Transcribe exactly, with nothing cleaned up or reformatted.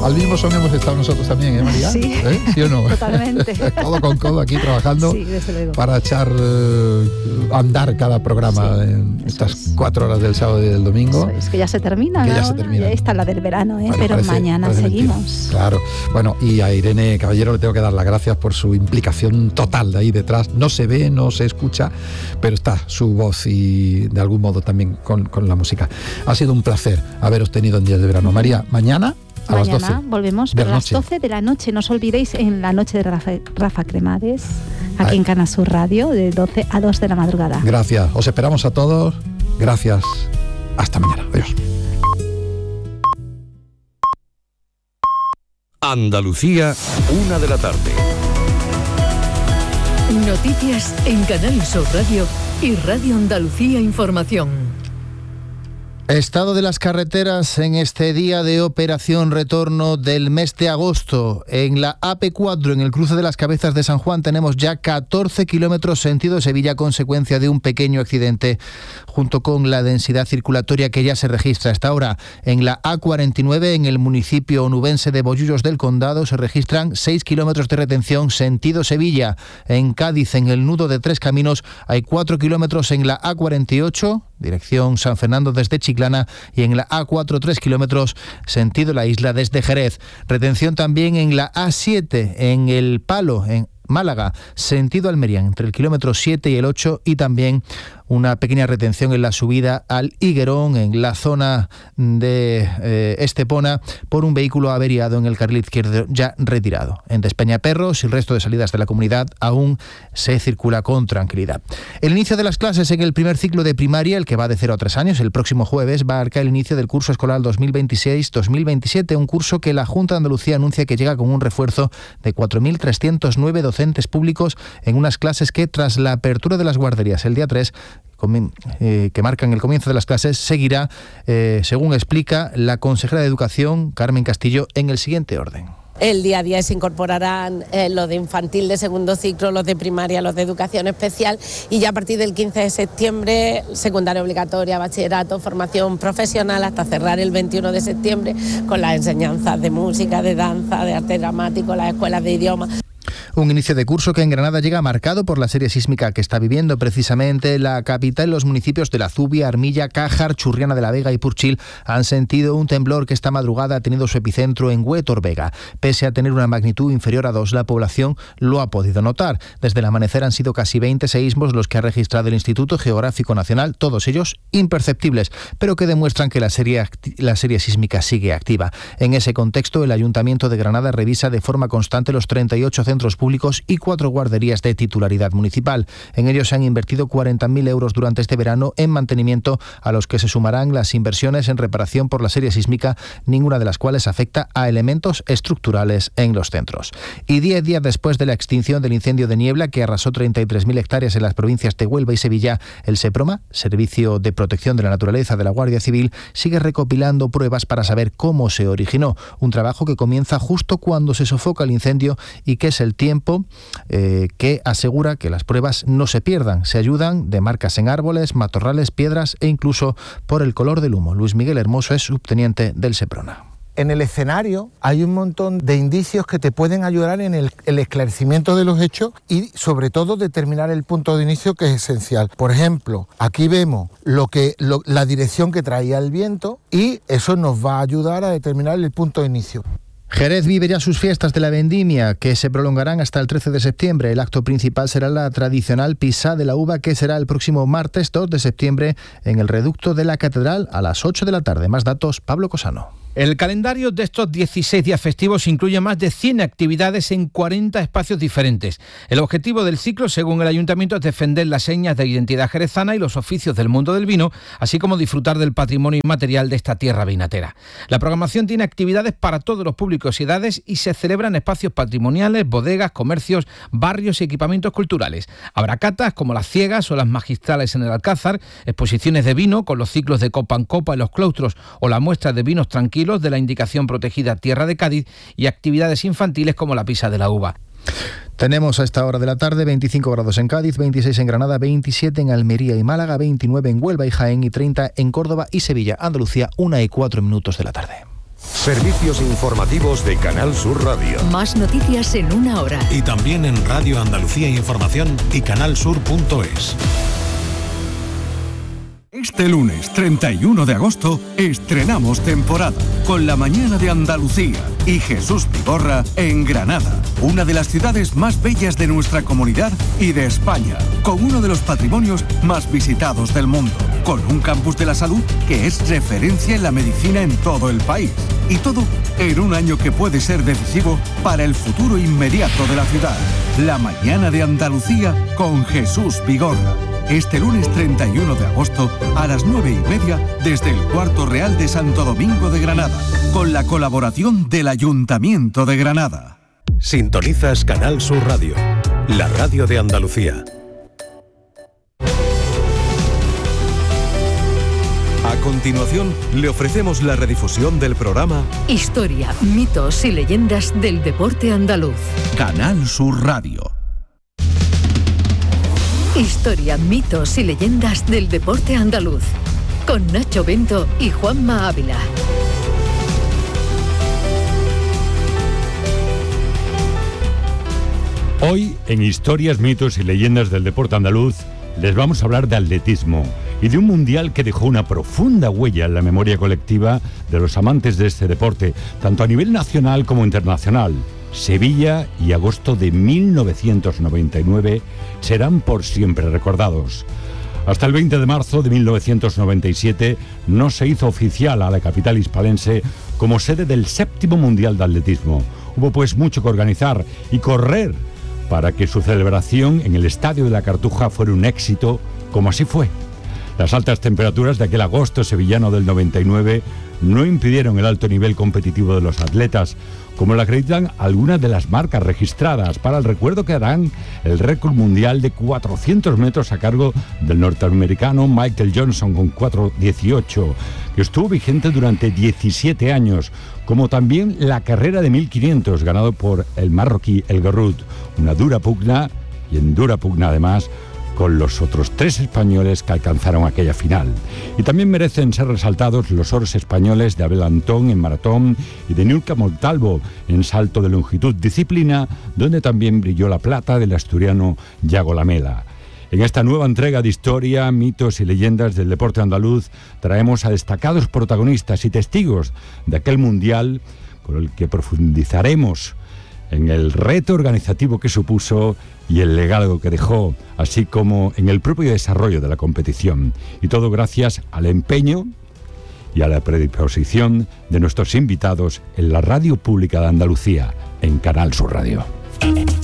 Al mismo son hemos estado nosotros también, ¿eh, María? Sí, ¿Eh? ¿Sí o no? Totalmente. Codo con codo aquí trabajando, sí, desde luego, para echar uh, andar cada programa sí, en estas es. cuatro horas del sábado y del domingo. Eso es, que ya se termina, que ya ¿no? se termina. Ya está la del verano, ¿eh? Bueno, Pero parece, mañana parece seguimos. mentira. Claro. Bueno, y a Irene Caballero le tengo que dar las gracias por su implicación total de ahí detrás. No se ve, no se escucha, pero está su voz y de algún modo también con, con la música. Ha sido un placer haberos tenido en Días de Verano. María, mañana a Mañana las doce volvemos a las doce de la noche. No os olvidéis, en la noche de Rafa, Rafa Cremades, aquí Ay. en Canal Sur Radio, de doce a dos de la madrugada. Gracias. Os esperamos a todos. Gracias. Hasta mañana. Adiós. Andalucía, una de la tarde. Noticias en Canal Sur Radio y Radio Andalucía Información. Estado de las carreteras en este día de operación retorno del mes de agosto. En la A P cuatro, en el cruce de las Cabezas de San Juan, tenemos ya catorce kilómetros sentido Sevilla, consecuencia de un pequeño accidente, junto con la densidad circulatoria que ya se registra hasta ahora. En la A cuarenta y nueve, en el municipio onubense de Bollullos del Condado, se registran seis kilómetros de retención sentido Sevilla. En Cádiz, en el nudo de Tres Caminos, hay cuatro kilómetros en la A cuarenta y ocho, dirección San Fernando desde Chiclana, y en la A cuatro tres kilómetros sentido la isla desde Jerez. Retención también en la A siete, en el Palo, en Málaga, sentido Almería, entre el kilómetro siete y el ocho, y también una pequeña retención en la subida al Higuerón, en la zona de eh, Estepona, por un vehículo averiado en el carril izquierdo ya retirado. En Despeñaperros y el resto de salidas de la comunidad aún se circula con tranquilidad. El inicio de las clases en el primer ciclo de primaria, el que va de cero a tres años, el próximo jueves, va a marcar el inicio del curso escolar dos mil veintiséis dos mil veintisiete, un curso que la Junta de Andalucía anuncia que llega con un refuerzo de cuatro mil trescientos nueve docentes públicos en unas clases que, tras la apertura de las guarderías el día tres, que marcan el comienzo de las clases, seguirá, eh, según explica la consejera de Educación, Carmen Castillo, en el siguiente orden. El día a día se incorporarán eh, los de infantil de segundo ciclo, los de primaria, los de educación especial, y ya a partir del quince de septiembre, secundaria obligatoria, bachillerato, formación profesional, hasta cerrar el veintiuno de septiembre con las enseñanzas de música, de danza, de arte dramático, las escuelas de idiomas. Un inicio de curso que en Granada llega marcado por la serie sísmica que está viviendo precisamente la capital. Los municipios de La Zubia, Armilla, Cájar, Churriana de la Vega y Purchil han sentido un temblor que esta madrugada ha tenido su epicentro en Huétor Vega. Pese a tener una magnitud inferior a dos, la población lo ha podido notar. Desde el amanecer han sido casi veinte seísmos los que ha registrado el Instituto Geográfico Nacional, todos ellos imperceptibles, pero que demuestran que la serie, la serie sísmica sigue activa. En ese contexto, el Ayuntamiento de Granada revisa de forma constante los treinta y ocho centros públicos y cuatro guarderías de titularidad municipal. En ellos se han invertido cuarenta mil euros durante este verano en mantenimiento, a los que se sumarán las inversiones en reparación por la serie sísmica, ninguna de las cuales afecta a elementos estructurales en los centros. Y diez días después de la extinción del incendio de niebla que arrasó treinta y tres mil hectáreas en las provincias de Huelva y Sevilla, el SEPROMA, Servicio de Protección de la Naturaleza de la Guardia Civil, sigue recopilando pruebas para saber cómo se originó. Un trabajo que comienza justo cuando se sofoca el incendio y que es el tiempo eh, que asegura que las pruebas no se pierdan. Se ayudan de marcas en árboles, matorrales, piedras e incluso por el color del humo. Luis Miguel Hermoso es subteniente del SEPRONA. En el escenario hay un montón de indicios que te pueden ayudar en el, el esclarecimiento de los hechos y sobre todo determinar el punto de inicio, que es esencial. Por ejemplo, aquí vemos lo que, lo, la dirección que traía el viento, y eso nos va a ayudar a determinar el punto de inicio. Jerez vive ya sus fiestas de la vendimia, que se prolongarán hasta el trece de septiembre. El acto principal será la tradicional Pisá de la Uva, que será el próximo martes dos de septiembre en el reducto de la Catedral a las ocho de la tarde. Más datos, Pablo Cosano. El calendario de estos dieciséis días festivos incluye más de cien actividades en cuarenta espacios diferentes. El objetivo del ciclo, según el Ayuntamiento, es defender las señas de identidad jerezana y los oficios del mundo del vino, así como disfrutar del patrimonio inmaterial de esta tierra vinatera. La programación tiene actividades para todos los públicos y edades y se celebran espacios patrimoniales, bodegas, comercios, barrios y equipamientos culturales. Habrá catas como las ciegas o las magistrales en el Alcázar, exposiciones de vino con los ciclos de copa en copa en los claustros o la muestra de vinos tranquilos de la indicación protegida Tierra de Cádiz y actividades infantiles como la Pisa de la Uva. Tenemos a esta hora de la tarde veinticinco grados en Cádiz, veintiséis en Granada, veintisiete en Almería y Málaga, veintinueve en Huelva y Jaén y treinta en Córdoba y Sevilla. Andalucía, una y cuatro minutos de la tarde. Servicios informativos de Canal Sur Radio. Más noticias en una hora. Y también en Radio Andalucía Información y canalsur punto es. Este lunes treinta y uno de agosto estrenamos temporada con La Mañana de Andalucía y Jesús Vigorra en Granada, una de las ciudades más bellas de nuestra comunidad y de España, con uno de los patrimonios más visitados del mundo, con un campus de la salud que es referencia en la medicina en todo el país. Y todo en un año que puede ser decisivo para el futuro inmediato de la ciudad. La Mañana de Andalucía con Jesús Vigorra. Este lunes treinta y uno de agosto a las nueve y media desde el Cuarto Real de Santo Domingo de Granada, con la colaboración del Ayuntamiento de Granada. Sintonizas Canal Sur Radio, la radio de Andalucía. A continuación, le ofrecemos la redifusión del programa Historia, mitos y leyendas del deporte andaluz. Canal Sur Radio. Historia, mitos y leyendas del deporte andaluz. Con Nacho Bento y Juanma Ávila. Hoy, en Historias, mitos y leyendas del deporte andaluz, les vamos a hablar de atletismo y de un mundial que dejó una profunda huella en la memoria colectiva de los amantes de este deporte, tanto a nivel nacional como internacional. Sevilla y agosto de mil novecientos noventa y nueve serán por siempre recordados. Hasta el veinte de marzo de mil novecientos noventa y siete no se hizo oficial a la capital hispalense como sede del séptimo Mundial de Atletismo. Hubo pues mucho que organizar y correr para que su celebración en el Estadio de la Cartuja fuera un éxito, como así fue. Las altas temperaturas de aquel agosto sevillano del noventa y nueve no impidieron el alto nivel competitivo de los atletas, como lo acreditan algunas de las marcas registradas. Para el recuerdo quedarán el récord mundial de cuatrocientos metros a cargo del norteamericano Michael Johnson con cuatro dieciocho, que estuvo vigente durante diecisiete años, como también la carrera de mil quinientos, ganado por el marroquí El Garrut, una dura pugna, y en dura pugna además, con los otros tres españoles que alcanzaron aquella final. Y también merecen ser resaltados los oros españoles de Abel Antón en maratón y de Niurka Montalvo en salto de longitud, disciplina donde también brilló la plata del asturiano Yago Lamela. En esta nueva entrega de Historia, mitos y leyendas del deporte andaluz traemos a destacados protagonistas y testigos de aquel mundial con el que profundizaremos en el reto organizativo que supuso y el legado que dejó, así como en el propio desarrollo de la competición. Y todo gracias al empeño y a la predisposición de nuestros invitados en la Radio Pública de Andalucía, en Canal Sur Radio.